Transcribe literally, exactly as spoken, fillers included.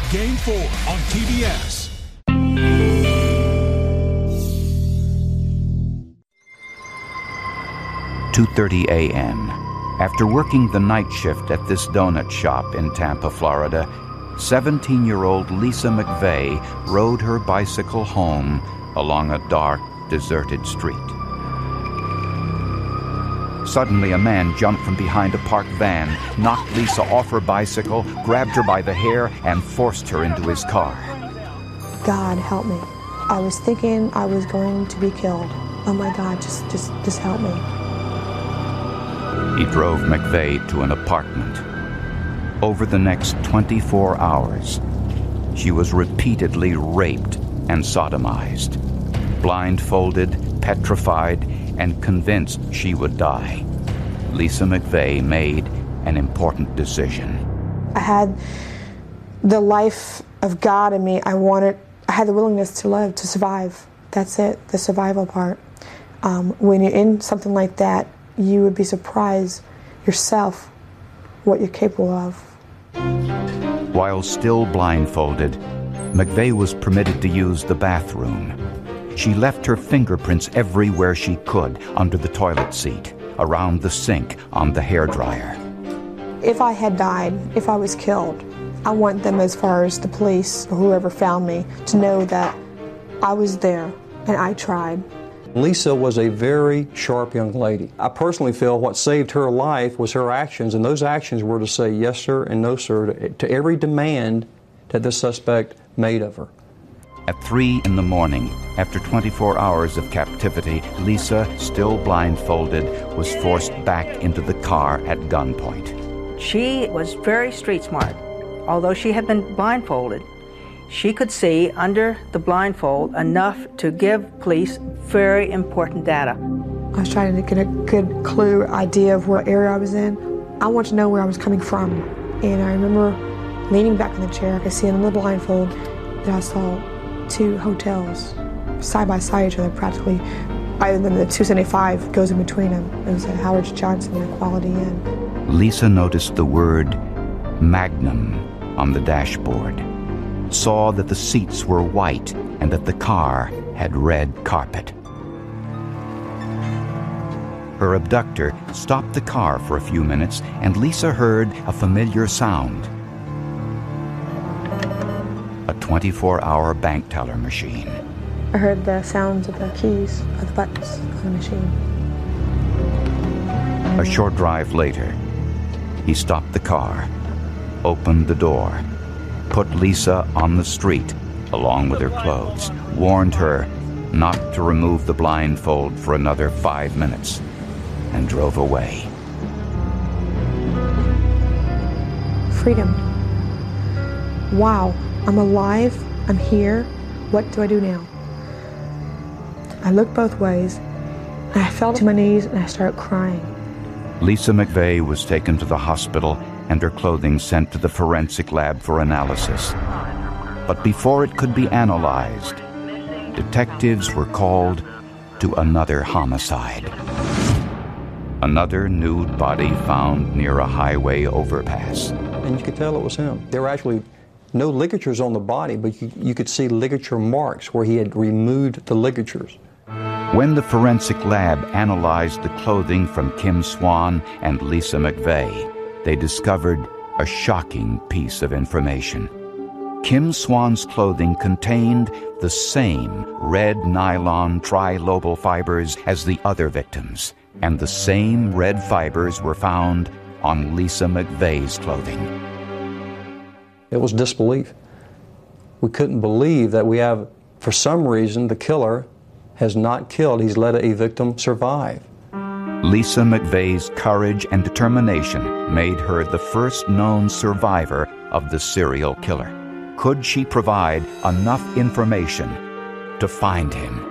Game four on T B S. two thirty a.m. After working the night shift at this donut shop in Tampa, Florida, seventeen-year-old Lisa McVeigh rode her bicycle home along a dark, deserted street. Suddenly, a man jumped from behind a parked van, knocked Lisa off her bicycle, grabbed her by the hair, and forced her into his car. God, help me. I was thinking I was going to be killed. Oh my God, just, just, just help me. He drove McVeigh to an apartment. Over the next twenty-four hours, she was repeatedly raped and sodomized, blindfolded, petrified, and convinced she would die. Lisa McVeigh made an important decision. I had the life of God in me. I wanted, I had the willingness to live, to survive. That's it, the survival part. Um, when you're in something like that, you would be surprised yourself what you're capable of. While still blindfolded, McVeigh was permitted to use the bathroom. She left her fingerprints everywhere she could, under the toilet seat, around the sink, on the hairdryer. If I had died, if I was killed, I want them, as far as the police or whoever found me, to know that I was there and I tried. Lisa was a very sharp young lady. I personally feel what saved her life was her actions, and those actions were to say yes sir and no sir to, to every demand that the suspect made of her. At three in the morning, after twenty-four hours of captivity, Lisa, still blindfolded, was forced back into the car at gunpoint. She was very street smart. Although she had been blindfolded, she could see under the blindfold enough to give police very important data. I was trying to get a good clue, idea of what area I was in. I wanted to know where I was coming from. And I remember leaning back in the chair, I could see in the blindfold that I saw two hotels side by side each other practically. Other than the two seventy-five goes in between them. It was a Howard Johnson and a Quality Inn. Lisa noticed the word Magnum on the dashboard, saw that the seats were white and that the car had red carpet. Her abductor stopped the car for a few minutes, and Lisa heard a familiar sound. A twenty-four hour bank teller machine. I heard the sounds of the keys, of the buttons on the machine. A short drive later, he stopped the car, opened the door, put Lisa on the street along with her clothes, warned her not to remove the blindfold for another five minutes, and drove away. Freedom. Wow, I'm alive, I'm here, what do I do now? I looked both ways, and I fell to my knees and I started crying. Lisa McVeigh was taken to the hospital and her clothing sent to the forensic lab for analysis. But before it could be analyzed, detectives were called to another homicide. Another nude body found near a highway overpass. And you could tell it was him. There were actually no ligatures on the body, but you, you could see ligature marks where he had removed the ligatures. When the forensic lab analyzed the clothing from Kim Swan and Lisa McVeigh, they discovered a shocking piece of information. Kim Swan's clothing contained the same red nylon trilobal fibers as the other victims, and the same red fibers were found on Lisa McVeigh's clothing. It was disbelief. We couldn't believe that we have, for some reason, the killer has not killed. He's let a victim survive. Lisa McVeigh's courage and determination made her the first known survivor of the serial killer. Could she provide enough information to find him?